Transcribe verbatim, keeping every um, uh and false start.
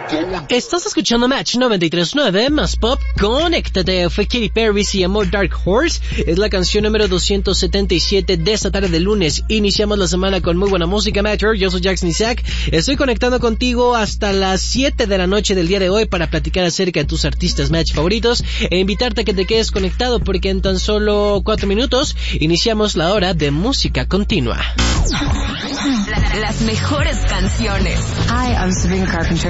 Estás escuchando Match noventa y tres punto nueve más Pop. Conéctate. Fue Katy Perry, se llamó Dark Horse. Es la canción número doscientos setenta y siete de esta tarde de lunes. Iniciamos la semana con muy buena música, Matcher. Yo soy Jackson Isaac. Estoy conectando contigo hasta las siete de la noche del día de hoy para platicar acerca de tus artistas Match favoritos e invitarte a que te quedes conectado porque en tan solo cuatro minutos iniciamos la hora de música continua. Las mejores canciones. Hi, I'm Sabrina Carpenter.